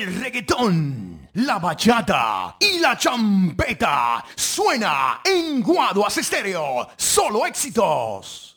El reggaetón, la bachata y la champeta suena en Guaduas Estéreo. Solo éxitos.